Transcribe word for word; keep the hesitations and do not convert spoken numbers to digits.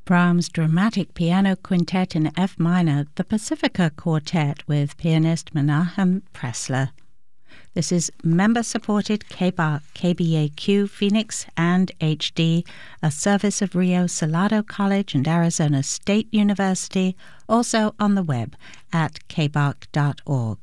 Brahms' Dramatic Piano Quintet in F minor, the Pacifica Quartet with pianist Menahem Pressler. This is member-supported K B A K B A Q Phoenix and H D, a service of Rio Salado College and Arizona State University, also on the web at k b a k dot org.